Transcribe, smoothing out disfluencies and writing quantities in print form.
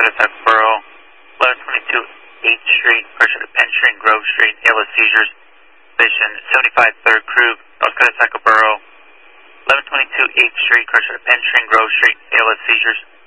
Dakota Taco Borough, 1122 8th Street, pressure to Penn Street and Grove Street, ALS seizures. Station 75 3rd Crew, North Dakota Taco Borough, 1122 8th Street, pressure to Penn Street and Grove Street, ALS seizures.